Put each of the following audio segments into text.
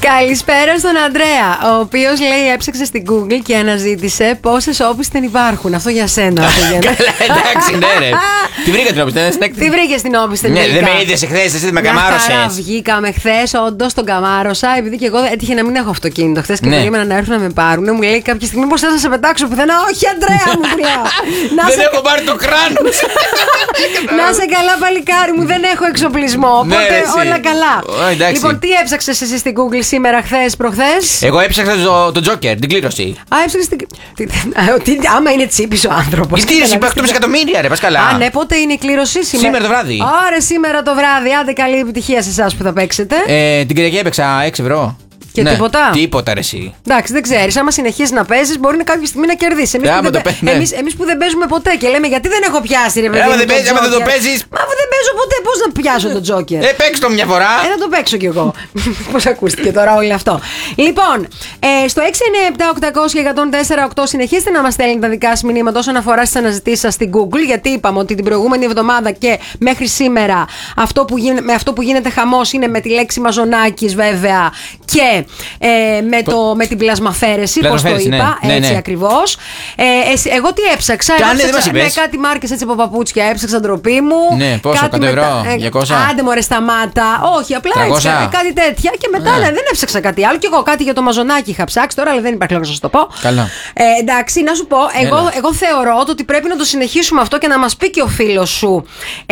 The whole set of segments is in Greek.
Καλησπέρα στον Αντρέα, ο οποίος λέει έψαξε στην Google και αναζήτησε πόσες όπισθεν υπάρχουν. Αυτό για σένα. Εντάξει, ναι, ρε. Τη βρήκα την όπισθεν. Τη βρήκε την όπισθεν. Ναι, δεν με είδες εχθές, εσύ με καμάρωσες. Βγήκαμε χθες, όντως τον καμάρωσα, επειδή και εγώ έτυχε να μην έχω αυτοκίνητο χθες και περίμενα να έρθουν να με πάρουν. Μου λέει κάποια στιγμή πώς θα σε πετάξω πουθενά. Όχι, Αντρέα μου, του λέω. Δεν έχω πάρει το κράνος. Να σε καλά, παλικάρι μου, δεν έχω εξοπλισμό. Οπότε όλα καλά. Λοιπόν, τι έψαξες εσύ στην Google σήμερα, χθες, προχθές? Εγώ έψαξα το Joker, την κλήρωση. Έψαξες την. Άμα είναι τσίπης ο άνθρωπος. Η κλήρωση που έχουμε εκατομμύρια, ρε, πας καλά. Α, ναι, πότε είναι η κλήρωση σήμερα? Σήμερα το βράδυ. Άρα σήμερα το βράδυ. Άντε, καλή επιτυχία σε εσάς που θα παίξετε. Την Κυριακή έπαιξα 6 ευρώ. Και ναι. τίποτα. Τίποτα, ρε, εσύ. Εντάξει, δεν ξέρεις. Άμα συνεχίσεις να παίζεις, μπορεί να κάποια στιγμή να κερδίσεις. Εμείς που δεν παίζουμε ποτέ και λέμε γιατί δεν έχω πιάσει, ρε παιδί. Άμα δεν το παίζεις. Μα αφού δεν παίζω ποτέ, πώς να πιάσω τον Τζόκερ. Παίξ' το μια φορά. Θα το παίξω κι εγώ. Πώς ακούστηκε τώρα όλο αυτό. Λοιπόν, στο 697-800-1048 συνεχίστε να μας στέλνετε τα δικά σας μηνύματα όσον αφορά στις αναζητήσεις σας στην Google. Γιατί είπαμε ότι την προηγούμενη εβδομάδα και μέχρι σήμερα με αυτό που γίνεται χαμός είναι με τη λέξη Μαζονάκης, βέβαια, και με την πλασμαφαίρεση, πώς το είπα, ναι, έτσι ναι. ακριβώς. Εγώ τι έψαξα? Με κάτι μάρκες έτσι από παπούτσια έψαξα, ντροπή μου. Ναι, πόσο, 100 ευρώ, 200. Άντε μωρέ, σταμάτα. Όχι, απλά 300. έτσι, κάτι τέτοια. Και μετά δεν έψαξα κάτι άλλο. Και εγώ κάτι για το Μαζονάκι είχα ψάξει τώρα, αλλά δεν υπάρχει λόγο να σας το πω. Καλά. Εντάξει, να σου πω, εγώ θεωρώ ότι πρέπει να το συνεχίσουμε αυτό και να μας πει και ο φίλος σου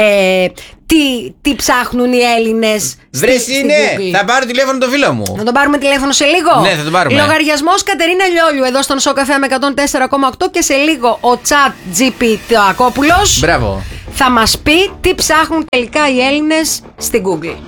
τι ψάχνουν οι Έλληνες. Θα πάρω τηλέφωνο το φίλο μου. Να τον πάρουμε τηλέφωνο σε λίγο. Ναι, θα τον πάρουμε. Λογαριασμός Κατερίνα Λιόλιου εδώ στον Σοκαφέ με 104,8 και σε λίγο ο Chat GPT Ακόπουλος. Μπράβο. Θα μας πει τι ψάχνουν τελικά οι Έλληνες στην Google.